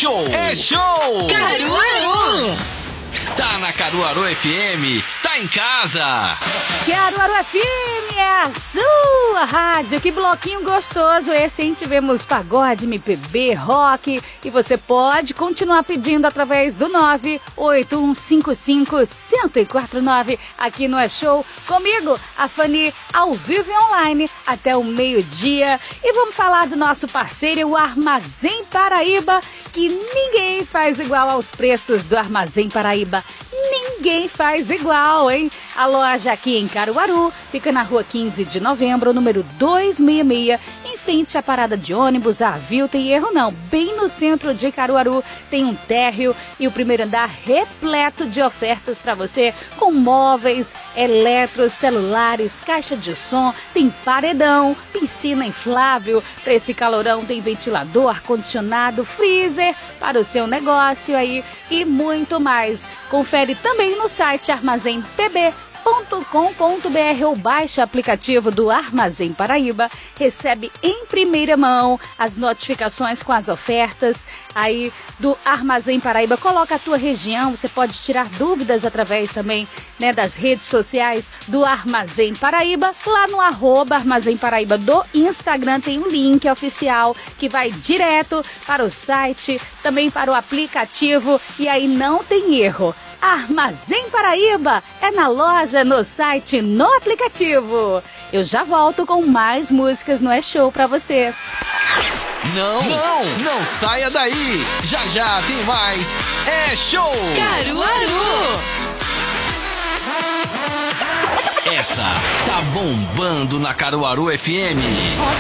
show! É show! Caruaru! Tá na Caruaru FM, tá em casa! Caruaru FM é a sua rádio. Que bloquinho gostoso esse, hein? Tivemos pagode, MPB, rock. E você pode continuar pedindo através do 981551049 aqui no É Show. Comigo, a Fanny, ao vivo e online, até o meio-dia. E vamos falar do nosso parceiro, o Armazém Paraíba, que ninguém faz igual aos preços do Armazém Paraíba. Ninguém faz igual, hein? A loja aqui em Caruaru fica na rua 15 de novembro, número 266, em frente à parada de ônibus, a Vil. Tem erro não, bem no centro de Caruaru. Tem um térreo e o primeiro andar repleto de ofertas para você, com móveis, eletros, celulares, caixa de som, tem paredão, piscina inflável. Para esse calorão tem ventilador, ar-condicionado, freezer para o seu negócio aí e muito mais. Confere também no site armazémpb.com.br ou baixe o aplicativo do Armazém Paraíba, recebe em primeira mão as notificações com as ofertas aí do Armazém Paraíba. Coloca a tua região, você pode tirar dúvidas através também, né, das redes sociais do Armazém Paraíba. Lá no @Armazém Paraíba do Instagram tem um link oficial que vai direto para o site, também para o aplicativo, e aí não tem erro. Armazém Paraíba é na loja, no site, no aplicativo. Eu já volto com mais músicas no É Show pra você. Não saia daí. Já tem mais É Show. Caruaru! Essa tá bombando na Caruaru FM.